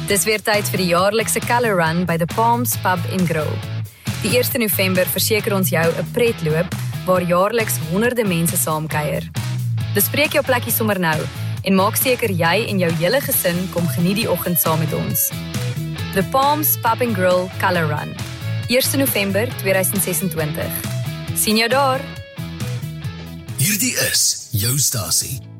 Dis weer tyd vir die jaarlikse Colour Run by The Palms Pub & Grill. Die 1 November verseker ons jou 'n pretloop waar jaarliks honderde mense saamkuier. Bespreek jou plekkie sommer nou en maak seker jy en jou hele gesin kom geniet die oggend saam met ons. The Palms Pub & Grill Colour Run, 1 November 2026. Sien jou daar! Hierdie is jou stasie.